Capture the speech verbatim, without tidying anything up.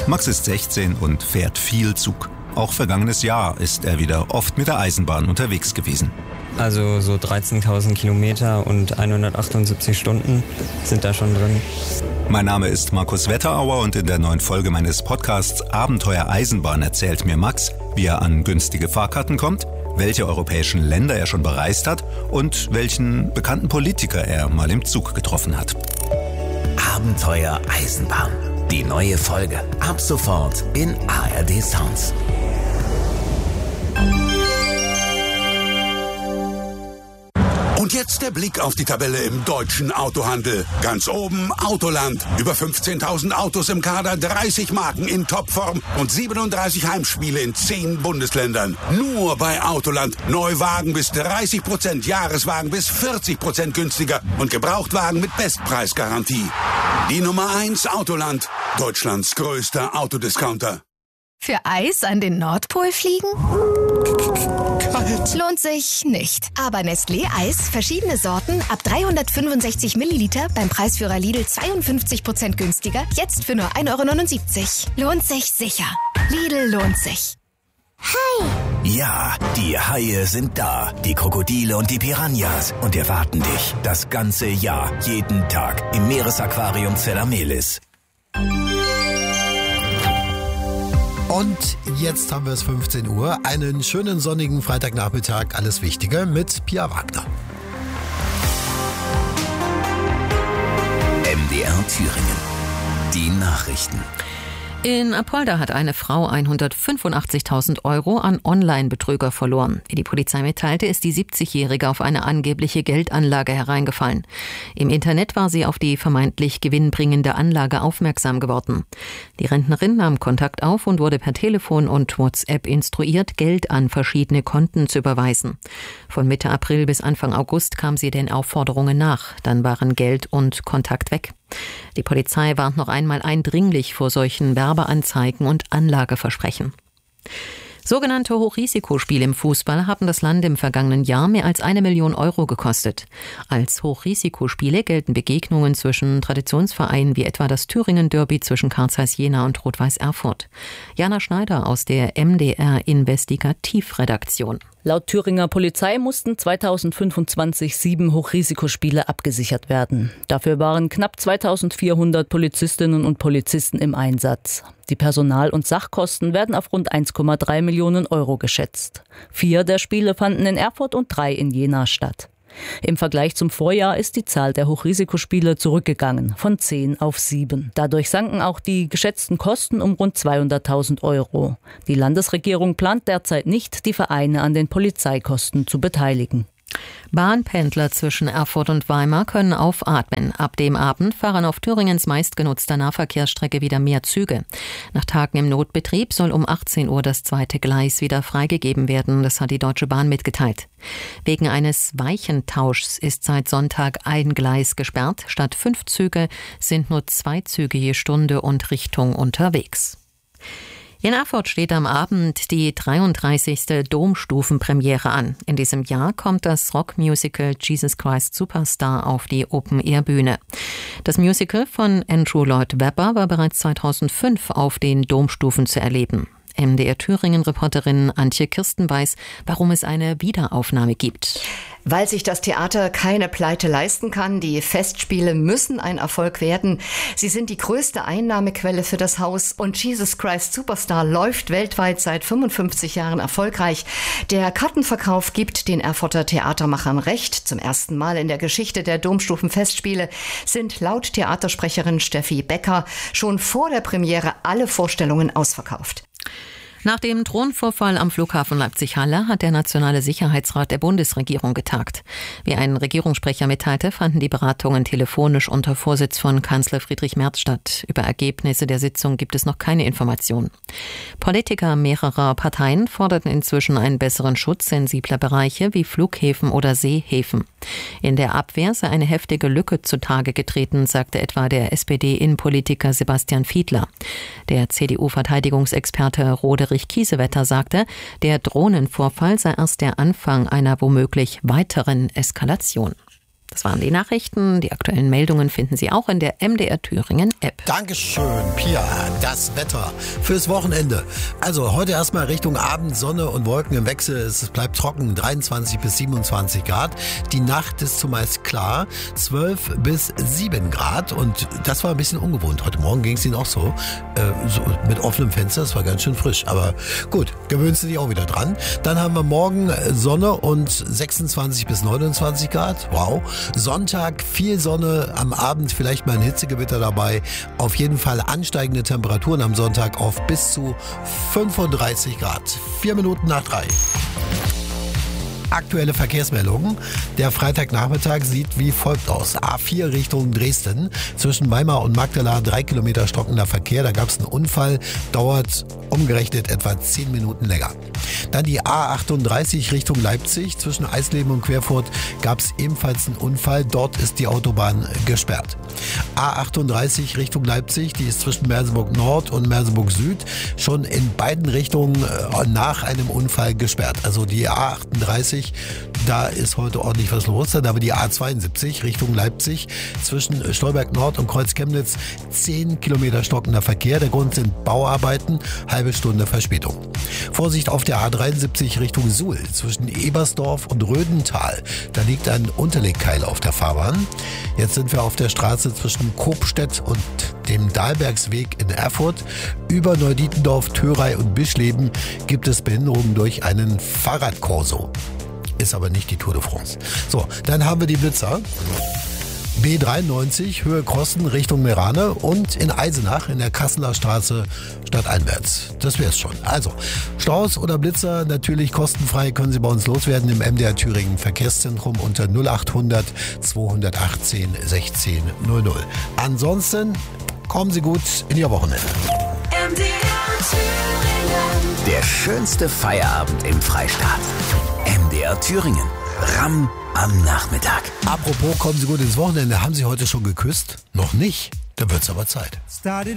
Max ist sechzehn und fährt viel Zug. Auch vergangenes Jahr ist er wieder oft mit der Eisenbahn unterwegs gewesen. Also so dreizehntausend Kilometer und hundertachtundsiebzig Stunden sind da schon drin. Mein Name ist Markus Wetterauer und in der neuen Folge meines Podcasts Abenteuer Eisenbahn erzählt mir Max, wie er an günstige Fahrkarten kommt, welche europäischen Länder er schon bereist hat und welchen bekannten Politiker er mal im Zug getroffen hat. Abenteuer Eisenbahn. Die neue Folge. Ab sofort in A R D Sounds. Und jetzt der Blick auf die Tabelle im deutschen Autohandel. Ganz oben Autoland. Über fünfzehntausend Autos im Kader, dreißig Marken in Topform und siebenunddreißig Heimspiele in zehn Bundesländern. Nur bei Autoland. Neuwagen bis dreißig Prozent, Jahreswagen bis vierzig Prozent günstiger und Gebrauchtwagen mit Bestpreisgarantie. Die Nummer eins Autoland. Deutschlands größter Autodiscounter. Für Eis an den Nordpol fliegen? Kalt. Lohnt sich nicht. Aber Nestlé Eis, verschiedene Sorten, ab dreihundertfünfundsechzig Milliliter, beim Preisführer Lidl zweiundfünfzig Prozent günstiger, jetzt für nur ein Euro neunundsiebzig. Lohnt sich sicher. Lidl lohnt sich. Hai! Ja, die Haie sind da. Die Krokodile und die Piranhas. Und erwarten dich das ganze Jahr, jeden Tag im Meeresaquarium Zellamelis. Und jetzt haben wir es fünfzehn Uhr. Einen schönen sonnigen Freitagnachmittag. Alles Wichtige mit Pia Wagner. M D R Thüringen. Die Nachrichten. In Apolda hat eine Frau hundertfünfundachtzigtausend Euro an Online-Betrüger verloren. Wie die Polizei mitteilte, ist die siebzigjährige auf eine angebliche Geldanlage hereingefallen. Im Internet war sie auf die vermeintlich gewinnbringende Anlage aufmerksam geworden. Die Rentnerin nahm Kontakt auf und wurde per Telefon und WhatsApp instruiert, Geld an verschiedene Konten zu überweisen. Von Mitte April bis Anfang August kam sie den Aufforderungen nach. Dann waren Geld und Kontakt weg. Die Polizei warnt noch einmal eindringlich vor solchen Werbeanzeigen und Anlageversprechen. Sogenannte Hochrisikospiele im Fußball haben das Land im vergangenen Jahr mehr als eine Million Euro gekostet. Als Hochrisikospiele gelten Begegnungen zwischen Traditionsvereinen wie etwa das Thüringen-Derby zwischen Carl Zeiss Jena und Rot-Weiß Erfurt. Jana Schneider aus der M D R-Investigativredaktion. Laut Thüringer Polizei mussten zweitausendfünfundzwanzig sieben Hochrisikospiele abgesichert werden. Dafür waren knapp zweitausendvierhundert Polizistinnen und Polizisten im Einsatz. Die Personal- und Sachkosten werden auf rund eins Komma drei Millionen Euro geschätzt. Vier der Spiele fanden in Erfurt und drei in Jena statt. Im Vergleich zum Vorjahr ist die Zahl der Hochrisikospiele zurückgegangen, von zehn auf sieben. Dadurch sanken auch die geschätzten Kosten um rund zweihunderttausend Euro. Die Landesregierung plant derzeit nicht, die Vereine an den Polizeikosten zu beteiligen. Bahnpendler zwischen Erfurt und Weimar können aufatmen. Ab dem Abend fahren auf Thüringens meistgenutzter Nahverkehrsstrecke wieder mehr Züge. Nach Tagen im Notbetrieb soll um achtzehn Uhr das zweite Gleis wieder freigegeben werden. Das hat die Deutsche Bahn mitgeteilt. Wegen eines Weichentauschs ist seit Sonntag ein Gleis gesperrt. Statt fünf Züge sind nur zwei Züge je Stunde und Richtung unterwegs. In Erfurt steht am Abend die dreiunddreißigste Domstufenpremiere an. In diesem Jahr kommt das Rockmusical Jesus Christ Superstar auf die Open-Air-Bühne. Das Musical von Andrew Lloyd Webber war bereits zweitausendfünf auf den Domstufen zu erleben. M D R Thüringen-Reporterin Antje Kirsten weiß, warum es eine Wiederaufnahme gibt. Weil sich das Theater keine Pleite leisten kann. Die Festspiele müssen ein Erfolg werden. Sie sind die größte Einnahmequelle für das Haus und Jesus Christ Superstar läuft weltweit seit fünfundfünfzig Jahren erfolgreich. Der Kartenverkauf gibt den Erfurter Theatermachern recht. Zum ersten Mal in der Geschichte der Domstufenfestspiele sind laut Theatersprecherin Steffi Becker schon vor der Premiere alle Vorstellungen ausverkauft. Nach dem Drohnenvorfall am Flughafen Leipzig-Halle hat der Nationale Sicherheitsrat der Bundesregierung getagt. Wie ein Regierungssprecher mitteilte, fanden die Beratungen telefonisch unter Vorsitz von Kanzler Friedrich Merz statt. Über Ergebnisse der Sitzung gibt es noch keine Informationen. Politiker mehrerer Parteien forderten inzwischen einen besseren Schutz sensibler Bereiche wie Flughäfen oder Seehäfen. In der Abwehr sei eine heftige Lücke zutage getreten, sagte etwa der S P D-Innenpolitiker Sebastian Fiedler. Der C D U-Verteidigungsexperte Roderich Kiesewetter sagte, der Drohnenvorfall sei erst der Anfang einer womöglich weiteren Eskalation. Das waren die Nachrichten. Die aktuellen Meldungen finden Sie auch in der M D R Thüringen App. Dankeschön, Pia. Das Wetter fürs Wochenende. Also heute erstmal Richtung Abend, Sonne und Wolken im Wechsel. Es bleibt trocken, dreiundzwanzig bis siebenundzwanzig Grad. Die Nacht ist zumeist klar, zwölf bis sieben Grad. Und das war ein bisschen ungewohnt. Heute Morgen ging es Ihnen auch so, äh, so mit offenem Fenster. Das war ganz schön frisch. Aber gut, gewöhnst du dich auch wieder dran. Dann haben wir morgen Sonne und sechsundzwanzig bis neunundzwanzig Grad. Wow. Sonntag viel Sonne, am Abend vielleicht mal ein Hitzegewitter dabei. Auf jeden Fall ansteigende Temperaturen am Sonntag auf bis zu fünfunddreißig Grad. Vier Minuten nach drei. Aktuelle Verkehrsmeldungen. Der Freitagnachmittag sieht wie folgt aus. A vier Richtung Dresden. Zwischen Weimar und Magdala drei Kilometer stockender Verkehr. Da gab es einen Unfall. Dauert umgerechnet etwa zehn Minuten länger. Dann die A achtunddreißig Richtung Leipzig. Zwischen Eisleben und Querfurt gab es ebenfalls einen Unfall. Dort ist die Autobahn gesperrt. A achtunddreißig Richtung Leipzig. Die ist zwischen Merseburg Nord und Merseburg Süd schon in beiden Richtungen nach einem Unfall gesperrt. Also die A achtunddreißig, da ist heute ordentlich was los. Dann aber die A zweiundsiebzig Richtung Leipzig zwischen Stolberg Nord und Kreuz Chemnitz zehn Kilometer stockender Verkehr. Der Grund sind Bauarbeiten, halbe Stunde Verspätung. Vorsicht auf der A dreiundsiebzig Richtung Suhl zwischen Ebersdorf und Rödental. Da liegt ein Unterlegkeil auf der Fahrbahn. Jetzt sind wir auf der Straße zwischen Kopstedt und dem Dahlbergsweg in Erfurt. Über Neudietendorf, Thörey und Bischleben gibt es Behinderungen durch einen Fahrradkorso. Ist aber nicht die Tour de France. So, dann haben wir die Blitzer. B dreiundneunzig, Höhe Krossen Richtung Merane und in Eisenach in der Kasseler Straße stadteinwärts. Das wär's schon. Also, Staus oder Blitzer natürlich kostenfrei können Sie bei uns loswerden im M D R Thüringen Verkehrszentrum unter null achthundert zweihundertachtzehn sechzehn null null. Ansonsten kommen Sie gut in Ihr Wochenende. M D R Thüringen. Der schönste Feierabend im Freistaat. M D R Thüringen. Ramm am Nachmittag. Apropos, kommen Sie gut ins Wochenende. Haben Sie heute schon geküsst? Noch nicht? Da wird's aber Zeit.